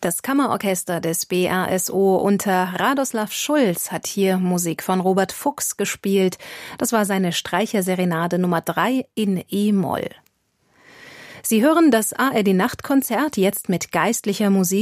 Das Kammerorchester des BRSO unter Radoslav Schulz hat hier Musik von Robert Fuchs gespielt. Das war seine Streicherserenade Nummer 3 in E-Moll. Sie hören das ARD-Nachtkonzert jetzt mit geistlicher Musik